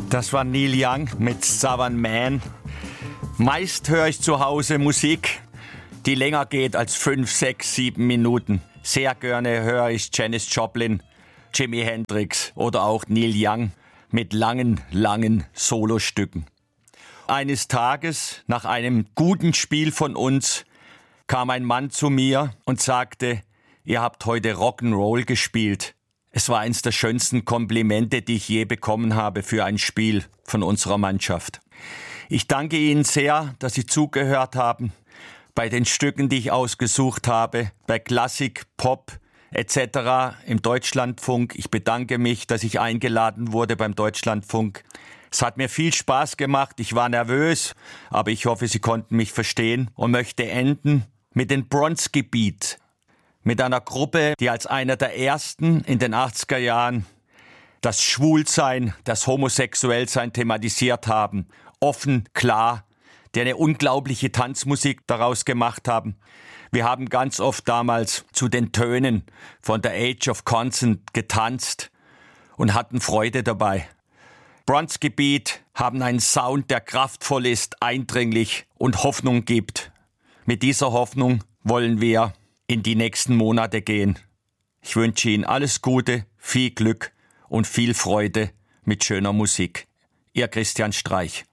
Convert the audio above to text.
Das war Neil Young mit Southern Man. Meist höre ich zu Hause Musik, die länger geht als 5, 6, 7 Minuten. Sehr gerne höre ich Janis Joplin, Jimi Hendrix oder auch Neil Young mit langen, langen Solostücken. Eines Tages, nach einem guten Spiel von uns, kam ein Mann zu mir und sagte, ihr habt heute Rock'n'Roll gespielt. Es war eines der schönsten Komplimente, die ich je bekommen habe für ein Spiel von unserer Mannschaft. Ich danke Ihnen sehr, dass Sie zugehört haben bei den Stücken, die ich ausgesucht habe, bei Klassik, Pop etc. im Deutschlandfunk. Ich bedanke mich, dass ich eingeladen wurde beim Deutschlandfunk. Es hat mir viel Spaß gemacht, ich war nervös, aber ich hoffe, Sie konnten mich verstehen und möchte enden mit den Bronski Beat. Mit einer Gruppe, die als einer der ersten in den 80er Jahren das Schwulsein, das Homosexuellsein thematisiert haben. Offen, klar, die eine unglaubliche Tanzmusik daraus gemacht haben. Wir haben ganz oft damals zu den Tönen von The Age of Consent getanzt und hatten Freude dabei. Bronski Beat haben einen Sound, der kraftvoll ist, eindringlich und Hoffnung gibt. Mit dieser Hoffnung wollen wir in die nächsten Monate gehen. Ich wünsche Ihnen alles Gute, viel Glück und viel Freude mit schöner Musik. Ihr Christian Streich.